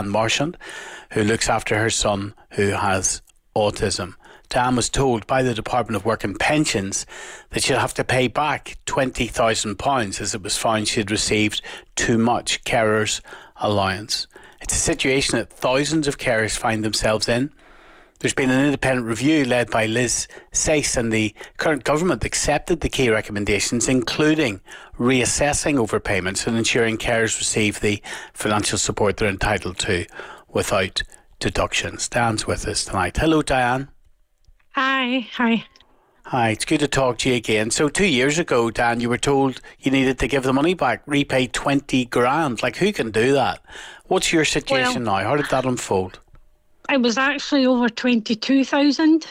Diane Marchant, who looks after her son who has autism. Diane was told by the Department of Work and Pensions that she'd have to pay back £20,000 as it was found she had received too much carers allowance. It's a situation that thousands of carers find themselves in. There's been an independent review led by Liz Sayce, and the current government accepted the key recommendations, including reassessing overpayments and ensuring carers receive the financial support they're entitled to without deductions. Diane's with us tonight. Hello, Diane. Hi. Hi, it's good to talk to you again. So 2 years ago, Dan, you were told you needed to give the money back, repay 20 grand. Like, who can do that? What's your situation now? How did that unfold? It was actually over 22,000.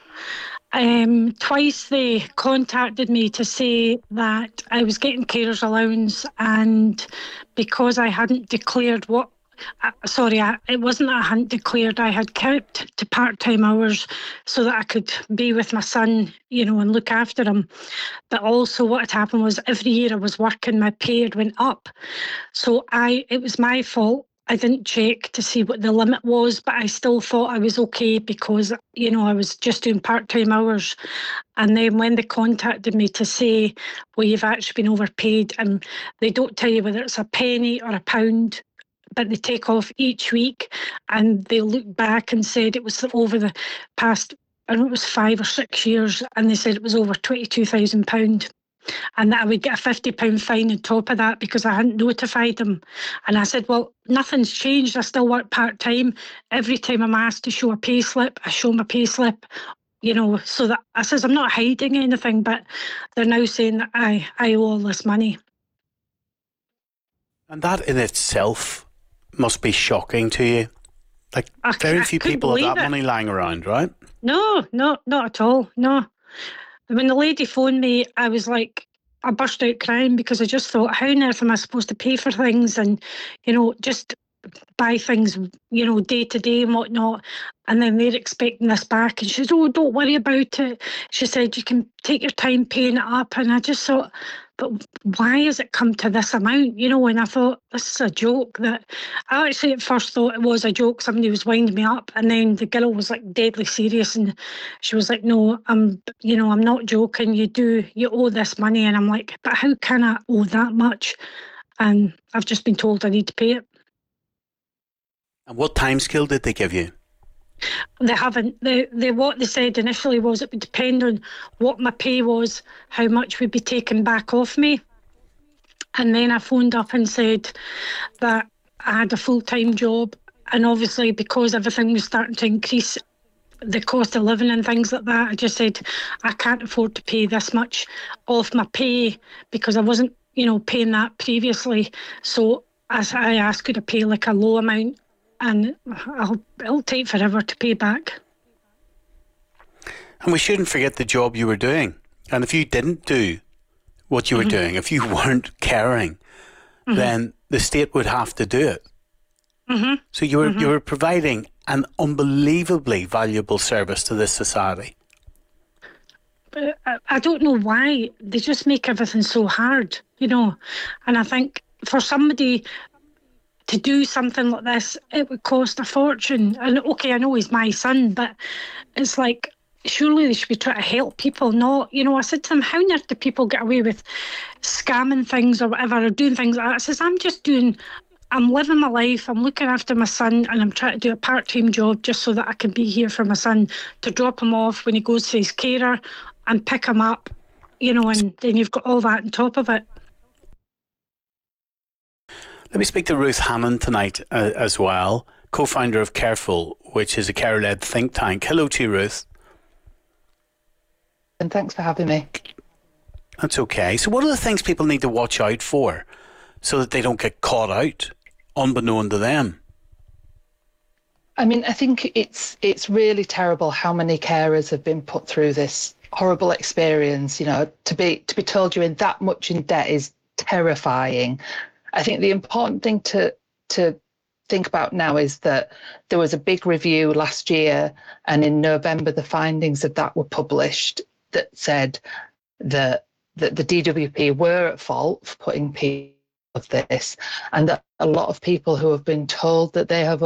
Twice they contacted me to say that I was getting carers allowance, and because I hadn't declared it wasn't that I hadn't declared, I had kept to part-time hours so that I could be with my son, and look after him. But also what had happened was every year I was working, my pay had went up. So it was my fault. I didn't check to see what the limit was, but I still thought I was okay because, I was just doing part-time hours. And then when they contacted me to say, well, you've actually been overpaid, and they don't tell you whether it's a penny or a pound, but they take off each week, and they looked back and said it was over the past, I don't know, it was 5 or 6 years, and they said it was over £22,000. And that I would get a £50 fine on top of that because I hadn't notified them. And I said, well, nothing's changed. I still work part-time. Every time I'm asked to show a pay slip, I show my pay slip, so that I says, I'm not hiding anything, but they're now saying that I owe all this money. And that in itself must be shocking to you. Like, very few people have that money lying around, right? No, not at all. No. When the lady phoned me, I was like, I burst out crying because I just thought, how on earth am I supposed to pay for things and, just buy things, day to day and whatnot. And then they're expecting this back. And she said, oh, don't worry about it. She said, you can take your time paying it up. And I just thought, but why has it come to this amount? And I thought, this is a joke. That I actually at first thought it was a joke. Somebody was winding me up. And then the girl was like deadly serious. And she was like, no, I'm not joking. You owe this money. And I'm like, but how can I owe that much? And I've just been told I need to pay it. And what timescale did they give you? They haven't. What they said initially was it would depend on what my pay was, how much would be taken back off me. And then I phoned up and said that I had a full-time job, and obviously because everything was starting to increase, the cost of living and things like that, I just said I can't afford to pay this much off my pay because I wasn't, paying that previously. So as I asked, could I pay like a low amount? And it'll take forever to pay back. And we shouldn't forget the job you were doing. And if you didn't do what you were doing, if you weren't caring, then the state would have to do it. So you were providing an unbelievably valuable service to this society. But I don't know why. They just make everything so hard, And I think for somebody to do something like this, it would cost a fortune. And okay, I know he's my son, but it's like, surely they should be trying to help people, not, I said to them, how on earth do people get away with scamming things or whatever, or doing things like that? I says, I'm living my life, I'm looking after my son, and I'm trying to do a part-time job just so that I can be here for my son, to drop him off when he goes to his carer and pick him up, and then you've got all that on top of it. Let me speak to Ruth Hammond tonight as well, co-founder of Careful, which is a care-led think tank. Hello to you, Ruth. And thanks for having me. That's okay. So what are the things people need to watch out for so that they don't get caught out, unbeknown to them? I mean, I think it's really terrible how many carers have been put through this horrible experience. To be told you're in that much in debt is terrifying. I think the important thing to think about now is that there was a big review last year, and in November the findings of that were published that said that the DWP were at fault for putting people of this, and that a lot of people who have been told that they have